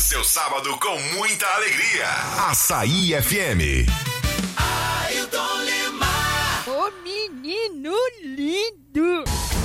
seu sábado com muita alegria. Açaí FM. Ailton Lima. Ô menino lindo.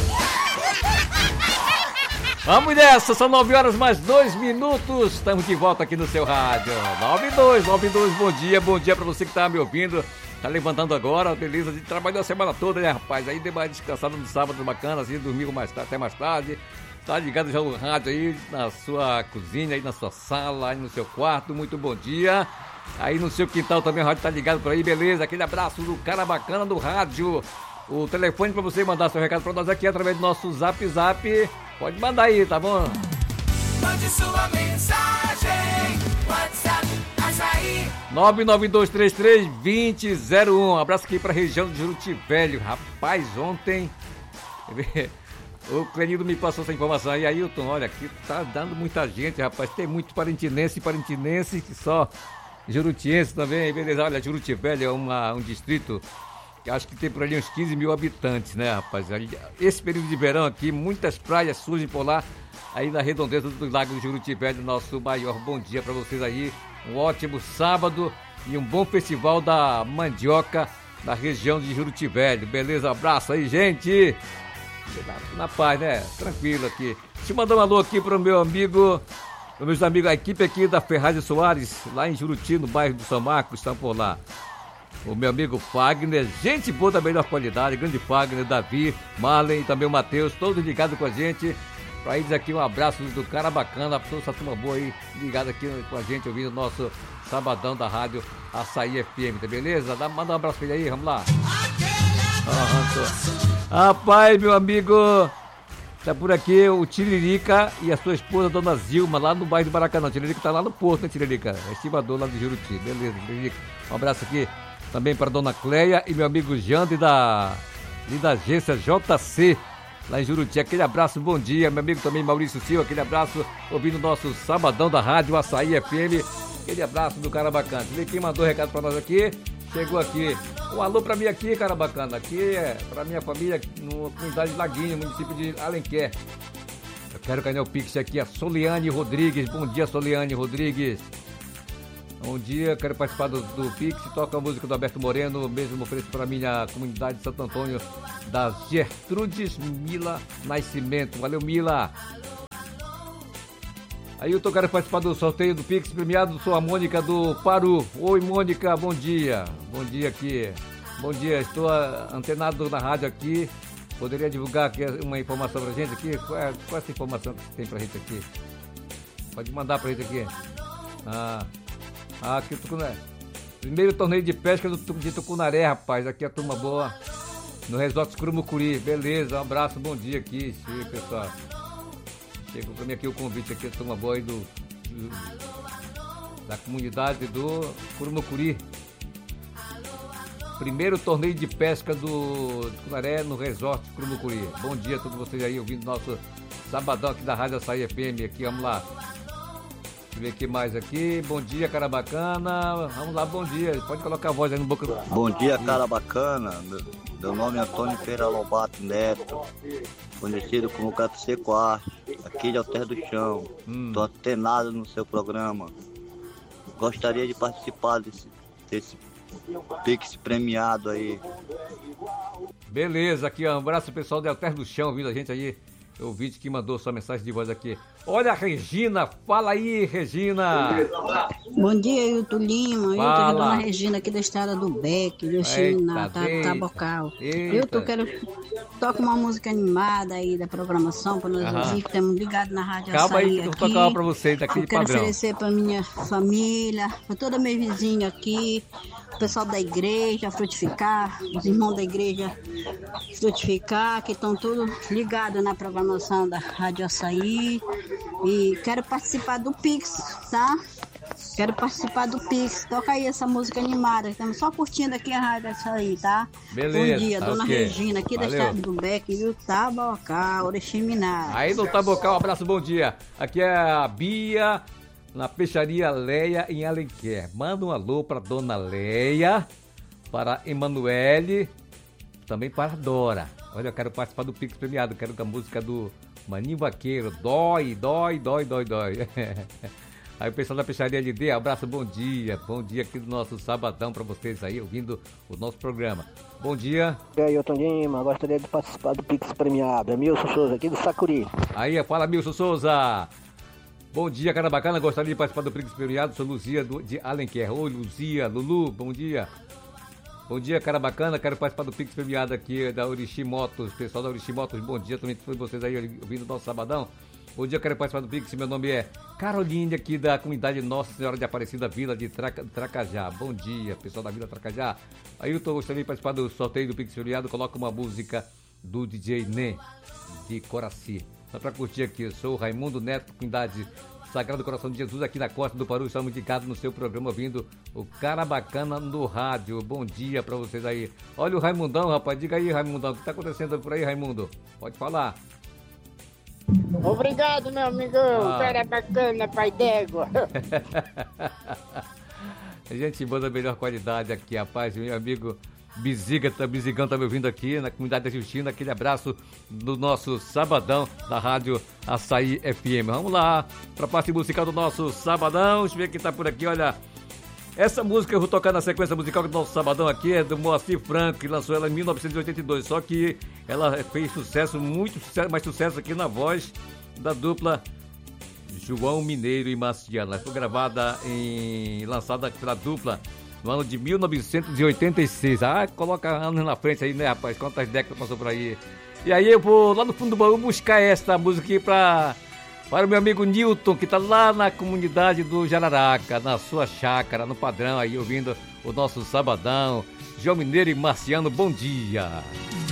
Vamos nessa, são 9 horas mais 2 minutos. Estamos de volta aqui no seu rádio. 92, bom dia pra você que tá me ouvindo. Tá levantando agora, beleza? A gente trabalhou a semana toda, né, rapaz? Aí deu uma descansada no sábado bacana, assim, dormiu até mais tarde. Tá ligado já o rádio aí na sua cozinha, aí na sua sala, aí no seu quarto. Muito bom dia. Aí no seu quintal também o rádio tá ligado por aí, beleza? Aquele abraço do cara bacana do rádio. O telefone pra você mandar seu recado pra nós aqui através do nosso Zap. Pode mandar aí, tá bom? Mande sua mensagem. WhatsApp Açaí. 992332001. Abraço aqui pra região de Juruti Velho. Rapaz, ontem o Clenildo me passou essa informação aí, Ailton, olha, aqui tá dando muita gente, rapaz. Tem muito parintinense que só jurutiense também, beleza? Olha, Juruti Velho é um distrito que acho que tem por ali uns 15 mil habitantes, né, rapaz? Esse período de verão aqui, muitas praias surgem por lá, aí na redondeza do Lago Juruti Velho. Nosso maior bom dia pra vocês aí. Um ótimo sábado e um bom festival da mandioca na região de Juruti Velho. Beleza? Abraço aí, gente. Na paz, né? Tranquilo aqui. Deixa eu mandar um alô aqui pro meu amigo, pros meus amigos, a equipe aqui da Ferraz Soares, lá em Juruti, no bairro do São Marcos, estão por lá. O meu amigo Fagner, gente boa da melhor qualidade, grande Fagner, Davi, Marlen e também o Matheus, todos ligados com a gente. Pra eles aqui um abraço do cara bacana, toda essa turma boa aí, ligada aqui com a gente, ouvindo o nosso sabadão da rádio Açaí FM, tá beleza? Manda um abraço pra ele aí, vamos lá. Rapaz, meu amigo, tá por aqui o Tiririca e a sua esposa, Dona Zilma, lá no bairro do Maracanã. O Tiririca tá lá no Porto, né, Tiririca? É estimador lá de Juruti, beleza, Tiririca. Um abraço aqui também para Dona Cleia e meu amigo Jande da agência JC, lá em Juruti. Aquele abraço, bom dia. Meu amigo também Maurício Silva, aquele abraço, ouvindo o nosso sabadão da rádio Açaí FM. Aquele abraço do cara bacana. Quem mandou recado para nós aqui, chegou aqui. Um alô pra mim aqui, cara bacana. Aqui é pra minha família, na comunidade de Laguinho, município de Alenquer. Eu quero ganhar o Pix aqui, a Soliane Rodrigues. Bom dia, Soliane Rodrigues. Bom dia, quero participar do Pix. Toca a música do Alberto Moreno, mesmo ofereço pra minha comunidade de Santo Antônio, da Gertrudes Mila Nascimento. Valeu, Mila. Aí eu quero participar do sorteio do Pix premiado, sou a Mônica do Paru. Oi, Mônica, bom dia. Bom dia aqui. Bom dia, estou antenado na rádio aqui. Poderia divulgar aqui uma informação pra gente aqui? Qual é essa informação que você tem pra gente aqui? Pode mandar pra gente aqui. Aqui Tucunaré. Primeiro torneio de pesca de Tucunaré, rapaz. Aqui a turma boa. No Resort Curumucuri. Beleza, um abraço, bom dia aqui, pessoal. Chegou pra mim aqui o convite aqui, a turma boa aí da comunidade do Curumucuri. Primeiro torneio de pesca do Tucunaré no Resort Curumucuri. Bom dia a todos vocês aí ouvindo nosso sabadão aqui da Rádio Açaí FM aqui, vamos lá. Deixa eu ver o que mais aqui. Bom dia, cara bacana. Vamos lá, bom dia. Pode colocar a voz aí no boca do... Bom dia, cara bacana. Meu nome é Antônio Feira Lobato Neto, conhecido como Gato Seco Arte, aqui de Alter do Chão. Tô antenado no seu programa. Gostaria de participar desse Pix premiado aí. Beleza, aqui ó, um abraço pessoal de Alter do Chão, ouvindo a gente aí. O vídeo que mandou sua mensagem de voz aqui. Olha a Regina, fala aí, Regina. Bom dia, Ailton Lima. Eu tô a Dona Regina aqui da estrada do Beck, do China, Tabocal. Eu quero tocar uma música animada aí da programação para nós ouvir, que estamos ligados na Rádio Calma Açaí aí, que eu vou tocar uma pra você, daqui de padrão. Quero oferecer pra minha família, pra toda minha vizinha aqui, o pessoal da igreja, Frutificar, os irmãos da igreja Frutificar, que estão todos ligados na programação da Rádio Açaí. E quero participar do Pix, tá? Quero participar do Pix. Toca aí essa música animada. Estamos só curtindo aqui a Rádio Açaí, tá? Beleza. Bom dia, Dona Regina, aqui da estrada do Beck, viu? Tabocal, Oreximiná. Aí no Tabocal, um abraço, bom dia. Aqui é a Bia, na peixaria Leia, em Alenquer. Manda um alô para Dona Leia, para Emanuele, também para a Dora. Olha, eu quero participar do Pix premiado. Quero que a música do Maninho Vaqueiro, dói, dói, dói, dói, dói. Aí o pessoal da Peixaria LD, abraço, bom dia aqui do nosso sabadão pra vocês aí, ouvindo o nosso programa. Bom dia. E aí, Otton Lima, gostaria de participar do Pix premiado. É Milson Souza, aqui do Sacuri. Aí, fala Milson Souza. Bom dia, cara bacana, gostaria de participar do Pix premiado, sou Luzia de Alenquer. Oi, Luzia, Lulu, bom dia. Bom dia, cara bacana, quero participar do Pix premiado aqui da Orixi Motos. Pessoal da Orixi Motos, bom dia, também foi vocês aí ouvindo o nosso sabadão. Bom dia, quero participar do Pix, meu nome é Caroline, aqui da comunidade Nossa Senhora de Aparecida, Vila de Tracajá. Bom dia, pessoal da Vila Tracajá. Aí eu gostaria de participar do sorteio do Pix premiado, coloca uma música do DJ Nê, de Coraci. Só pra curtir aqui, eu sou o Raimundo Neto, comunidade Sagrado Coração de Jesus, aqui na Costa do Paru. Estamos ligados no seu programa, ouvindo o Cara Bacana no rádio. Bom dia pra vocês aí. Olha o Raimundão, rapaz. Diga aí, Raimundão, o que tá acontecendo por aí, Raimundo? Pode falar. Obrigado, meu amigão. Cara bacana, pai d'égua. Gente boa da melhor qualidade aqui, rapaz. Meu amigo Bizigão tá me ouvindo aqui na comunidade da Justina. Aquele abraço do nosso sabadão da Rádio Açaí FM. Vamos lá pra parte musical do nosso sabadão. Deixa eu ver quem tá por aqui, olha. Essa música eu vou tocar na sequência musical do nosso sabadão aqui, é do Moacir Franco, que lançou ela em 1982, só que ela fez sucesso, muito sucesso, mais sucesso aqui na voz da dupla João Mineiro e Marciano. Ela foi gravada lançada pela dupla no ano de 1986. Ah, coloca anos na frente aí, né, rapaz? Quantas décadas passou por aí. E aí eu vou lá no fundo do baú buscar essa música aqui para o meu amigo Nilton, que está lá na comunidade do Jararaca, na sua chácara, no Padrão, aí ouvindo o nosso sabadão. João Mineiro e Marciano, bom dia.